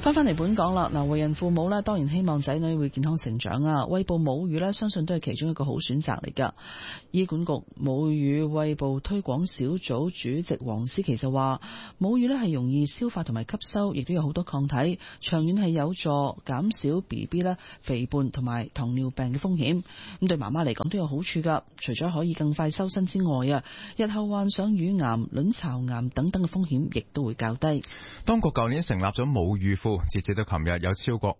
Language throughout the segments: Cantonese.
翻嚟本港啦，為人父母當然希望仔女會健康成長啊。餵哺母乳相信都係其中一個好選擇嚟㗎。醫管局母乳餵哺推廣小組主席黃思琪就話，母乳係容易消化同埋吸收，亦都有好多抗體，長遠係有助減少 BB 肥胖同埋糖尿病嘅風險。咁對媽媽嚟講都有好處㗎，除咗可以更快收身之外啊，日後患上乳癌、卵巢癌等等嘅風險亦都會較低。 當局舊年成立咗母乳庫，截至到琴日有超過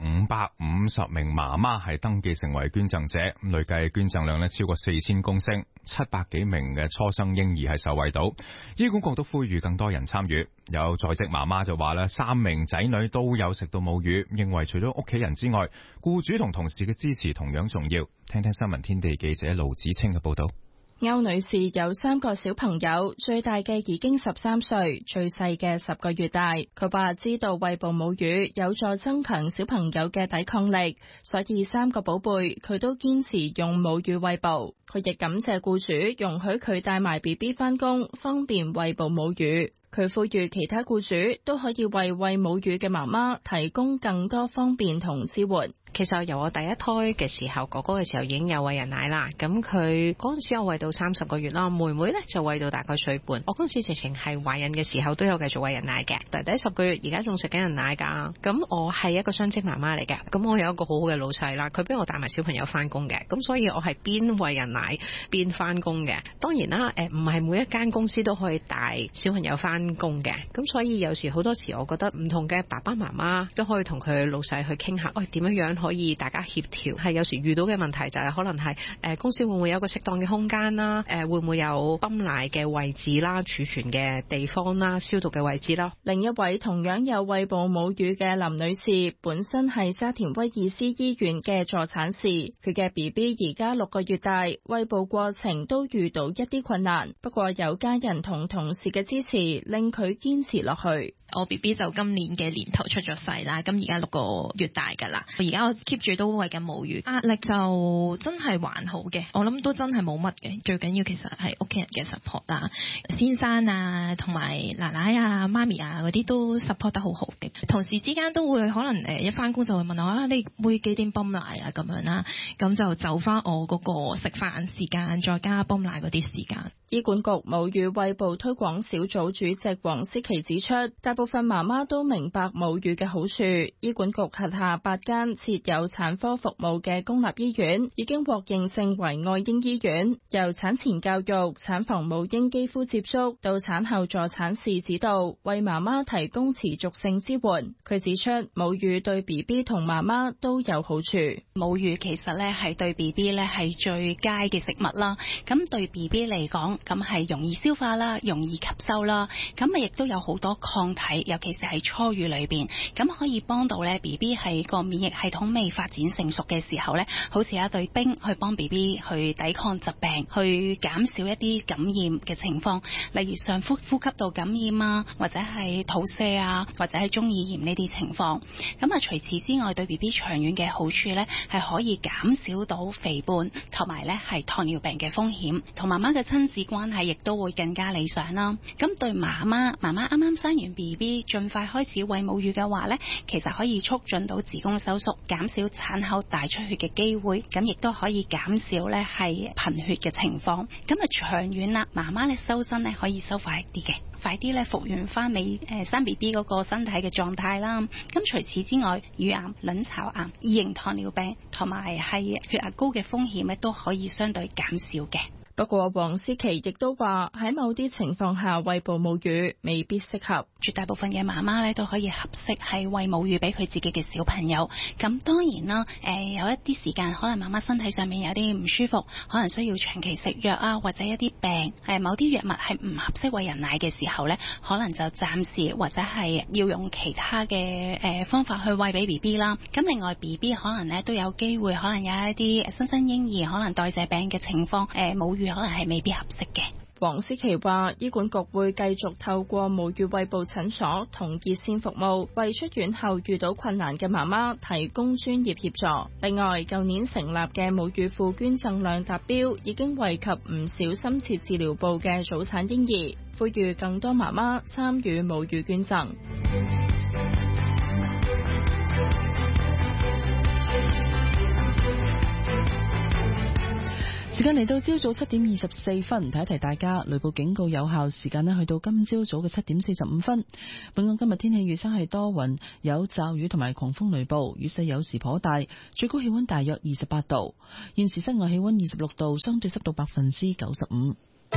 550名媽媽係登記成為捐贈者，累計捐贈量超過4000公升，700幾名嘅初生嬰兒係受惠到。醫管局都呼籲更多人參與。有在職媽媽就話3名仔女都有食到母乳，認為除咗屋企人之外，僱主同同事嘅支持同樣重要。聽聽新聞天地記者盧子清嘅報道。 歐女士有3個小朋友，最大嘅已經13歲，最細嘅10個月大。佢話知道餵哺母乳有助增強小朋友嘅抵抗力，所以3個寶貝佢都堅持用母乳餵哺。佢亦感謝僱主容許佢帶埋 BB 返工，方便餵哺母乳。佢呼籲其他僱主都可以為餵母乳嘅媽媽提供更多方便同支援。 其實由我第一胎嘅時候，哥哥嘅時候已經有餵人奶啦。咁佢嗰陣時我餵到30個月啦，妹妹呢就餵到大概歲半。我嗰陣時直情係懷孕嘅時候都有繼續餵人奶嘅。弟弟10個月而家仲食緊人奶㗎。咁我係一個雙職媽媽嚟嘅。咁我有一個好好嘅老細啦，佢俾我帶埋小朋友返工嘅。咁所以我係邊餵人奶邊返工嘅。當然啦，唔係每一間公司都可以帶小朋友返工嘅。咁所以有時好多時我覺得唔同嘅爸爸媽媽都可以同佢老細去傾下，點樣可以大家協調。係有時遇到嘅問題就係可能係公司會唔會有個適當嘅空間啦，會唔會有泵奶嘅位置啦、儲存嘅地方啦、消毒嘅位置啦。 另一位同樣有餵哺母乳嘅林女士，本身係沙田威爾斯醫院嘅助產士，佢嘅 BB 而家6個月大，餵哺過程都遇到一啲困難，不過有家人同同事嘅支持，令佢堅持落去。 我 BB 就今年嘅年頭出咗世啦，咁而家6個月大㗎啦。而家我 keep 住都餵緊母乳，壓力就真係還好嘅，我諗都真係冇乜嘅。最緊要其實係屋企人嘅 support 啦，先生啊同埋奶奶啊、媽咪啊嗰啲都 support 得好好嘅。同事之間都會可能一返工就會問我你會幾點泵奶啊咁樣啦，咁就就返我嗰個食飯時間再加泵奶嗰啲時間。 醫管局母乳餵哺推廣小組主席黃思琪指出，大部分媽媽都明白母乳嘅好處。醫管局轄下8間設有產科服務嘅公立醫院已經獲認證為愛嬰醫院，由產前教育、產房母嬰肌膚接觸到產後助產士指導，為媽媽提供持續性支援。佢指出，母乳對 BB 同媽媽都有好處。 母乳其實咧係對 BB 咧係最佳嘅食物啦。咁對 BB 嚟講，咁係容易消化啦，容易吸收啦。咁亦都有好多抗體，尤其是喺初乳裏邊，咁可以幫到咧 BB 喺個免疫系統未發展成熟嘅時候咧，好似一隊兵去幫 BB 去抵抗疾病，去減少一啲感染嘅情況，例如上呼吸道感染啊，或者係肚瀉啊，或者係中耳炎呢啲情況。咁除此之外，對 BB 長遠嘅好處咧，係可以減少到肥胖同埋咧係糖尿病嘅風險，同媽媽嘅親子關係亦都會更加理想啦。咁對媽媽啱啱生完 BB， 盡快開始餵母乳嘅話咧，其實可以促進到子宮收縮，減少產後大出血嘅機會，咁亦都可以減少咧係貧血嘅情況。咁長遠啦，媽媽咧收身咧可以收快啲嘅，快啲咧復原翻未生 BB 嗰個身體嘅狀態啦。咁除此之外，乳癌、卵巢癌、二型糖尿病同埋係血壓高嘅風險咧都可以相對減少嘅。 不過黃思琪亦都話喺某啲情況下餵哺母乳未必適合， 絕大部分嘅媽媽咧都可以合適係餵母乳俾佢自己嘅小朋友。咁當然啦，有一啲時間可能媽媽身體上面有啲唔舒服，可能需要長期食藥啊，或者一啲病某啲藥物係唔合適餵人奶嘅時候咧，可能就暫時或者係要用其他嘅方法去餵俾 BB 啦。咁另外 BB 可能咧都有機會可能有一啲新生嬰兒可能代謝病嘅情況，母乳可能係未必合適嘅。 黃思琪話，醫管局會繼續透過母乳餵哺診所同熱線服務，為出院後遇到困難嘅媽媽提供專業協助。另外，舊年成立嘅母乳庫捐贈量達標，已經惠及唔少深切治療部嘅早產嬰兒，呼籲更多媽媽參與母乳捐贈。 時間嚟到朝早7點24分，提一提大家，雷暴警告有效時間去到今朝早嘅7點45分。本港今日天氣預測係多雲，有驟雨同埋狂風雷暴，雨勢有時頗大，最高氣溫大約28度。現時室外氣溫26度，相對濕度95%。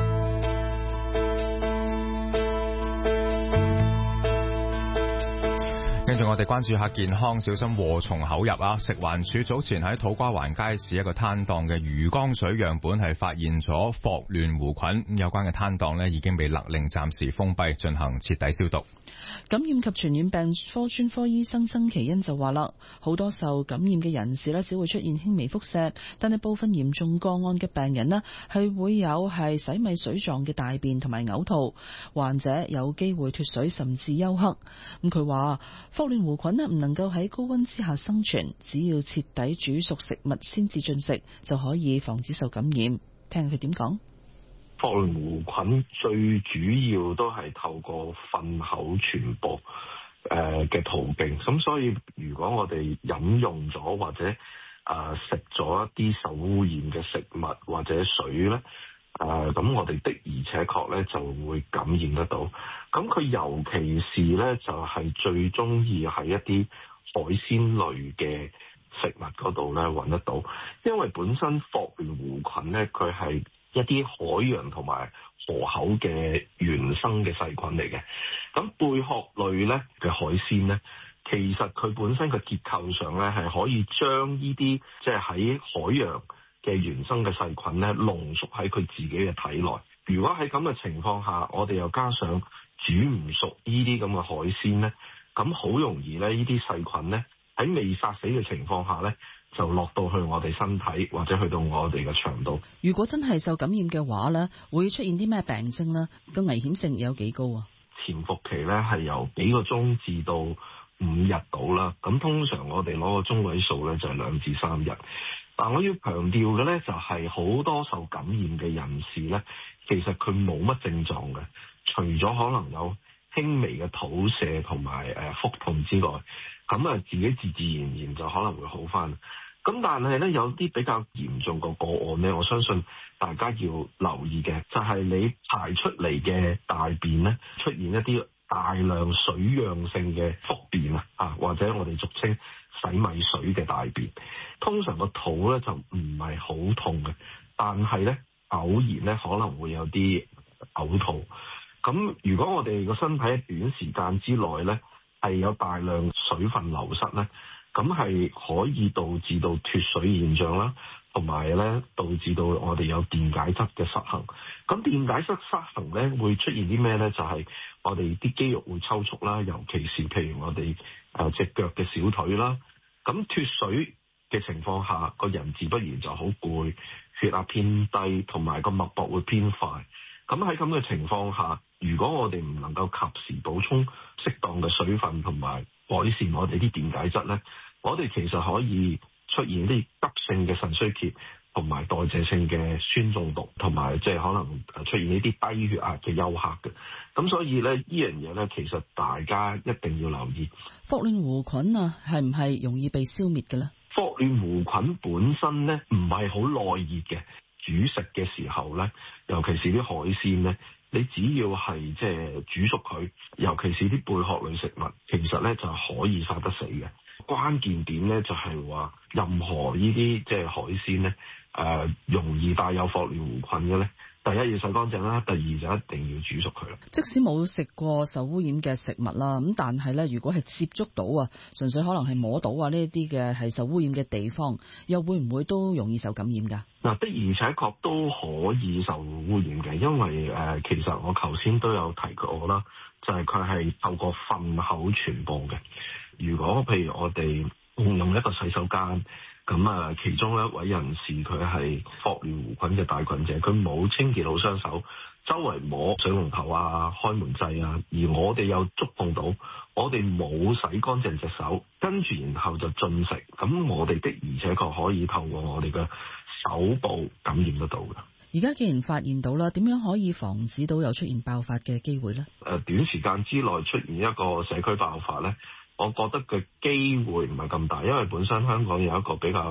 跟住我哋關注下健康，小心禍從口入啊！食環署早前喺土瓜灣街市一個攤檔嘅魚缸水樣本係發現咗霍亂弧菌，有關嘅攤檔呢已經被勒令暫時封閉，進行徹底消毒。 感染及傳染病科專科醫生曾其恩就話啦，好多受感染嘅人士只會出現輕微腹瀉，但係部分嚴重個案嘅病人係會有洗米水狀嘅大便同埋嘔吐，患者有機會脫水甚至休克。咁佢話霍亂弧菌唔能夠喺高溫之下生存，只要徹底煮熟食物先至進食就可以防止受感染。聽佢點講。 霍亂弧菌最主要都係透過糞口傳播嘅途徑，咁所以如果我哋飲用咗或者食咗一啲受污染嘅食物或者水咧，咁我哋的而且確咧就會感染得到。咁佢尤其是咧就係最中意喺一啲海鮮類嘅食物嗰度咧揾得到，因為本身霍亂弧菌咧佢係一啲海洋同埋河口嘅原生嘅細菌嚟嘅。咁貝殼類咧嘅海鮮咧，其實佢本身嘅結構上咧係可以將呢啲即係喺海洋嘅原生嘅細菌咧濃縮喺佢自己嘅體內。如果喺咁嘅情況下，我哋又加上煮唔熟呢啲咁嘅海鮮咧，咁好容易咧呢啲細菌咧喺未殺死嘅情況下咧，就落到去我哋身體或者去到我哋嘅腸道。 如果真係受感染嘅話咧，會出現啲咩病徵咧？個危險性有幾高啊？ 潛伏期咧係由幾個鐘至到5日到啦。咁通常我哋攞個中位數咧就係2至3日。但我要強調嘅咧就係好多受感染嘅人士咧，其實佢冇乜症狀嘅，除咗可能有輕微嘅肚瀉同埋腹痛之外，咁自己自然就可能會好返。咁但係咧有啲比較嚴重嘅個案咧，我相信大家要留意嘅就係你排出嚟嘅大便咧出現一啲大量水樣性嘅腹便或者我哋俗稱洗米水嘅大便。通常個肚咧就唔係好痛嘅，但係咧偶然咧可能會有啲嘔吐。咁如果我哋個身體喺短時間之內咧係有大量水分流失咧，咁係可以導致到脫水現象啦，同埋咧導致到我哋有電解質嘅失衡。咁電解質失衡咧會出現啲咩咧？就係我哋啲肌肉會抽搐啦，尤其是譬如我哋隻腳嘅小腿啦。咁脫水嘅情況下，個人自不然就好攰，血壓偏低，同埋個脈搏會偏快。咁喺咁嘅情況下，如果我哋唔能夠及時補充適當嘅水分同埋改善我哋啲電解質咧，我哋其實可以出現啲急性嘅腎衰竭，同埋代謝性嘅酸中毒，同埋即係可能出現呢啲低血壓嘅休克嘅。咁所以咧，呢樣嘢咧，其實大家一定要留意。 霍亂弧菌係唔係容易被消滅嘅咧？ 霍亂弧菌本身咧唔係好耐熱嘅，煮食嘅時候咧，尤其是啲海鮮咧，你只要係即係煮熟佢，尤其是啲貝殼類食物，其實咧就可以殺得死嘅。關鍵點咧就係話，任何呢啲即係海鮮咧，容易帶有霍亂弧菌嘅咧，第一要洗乾淨啦，第二就一定要煮熟佢啦。 即使冇食過受污染嘅食物啦，咁但係咧，如果係接觸到純粹可能係摸到呢一啲嘅係受污染嘅地方，又會唔會都容易受感染㗎？ 嗱，的而且確都可以受污染嘅，因為其實我頭先都有提過啦，就係佢係透過糞口傳播嘅。如果譬如我哋用一個洗手間，咁其中一位人士佢係霍亂弧菌嘅帶菌者，佢冇清潔好雙手，周圍摸水龍頭開門掣而我哋又觸碰到，我哋冇洗乾淨隻手，跟住然後就進食，咁我哋的而且確可以透過我哋嘅手部感染得到嘅。 而家既然發現到啦，點樣可以防止到有出現爆發嘅機會呢？ 短時間之內出現一個社區爆發呢，我覺得嘅機會唔係咁大，因為本身香港有一個比較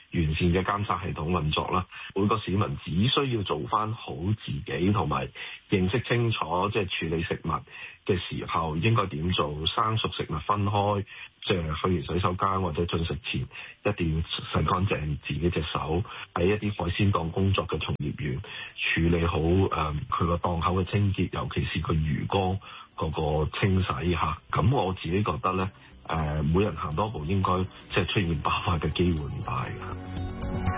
完善嘅監測系統運作啦。每個市民只需要做翻好自己，同埋認識清楚即係處理食物嘅時候應該點做，生熟食物分開，即係去完洗手間或者進食前一定要洗乾淨自己隻手。喺一啲海鮮檔工作嘅從業員處理好佢個檔口嘅清潔，尤其是個魚缸嗰個清洗嚇。咁我自己覺得咧，每人行多步應該即係出現爆發嘅機會唔大嘅。